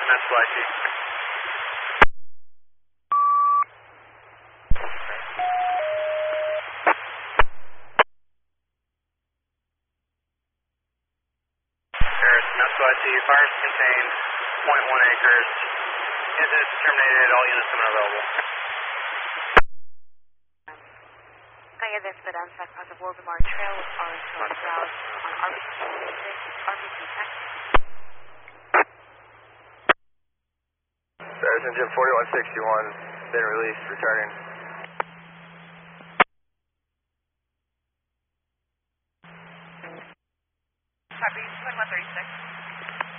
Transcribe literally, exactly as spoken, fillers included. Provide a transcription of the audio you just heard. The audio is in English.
That's flight two. Harrison, that's flight two. Fires contained zero point one acres. Incident terminated. All units are available. Calle de Esperanza, across the Waldemar Trail with orange route on R B C six, R B C taxi. Harrison, Jim forty-one sixty-one, been released, returning.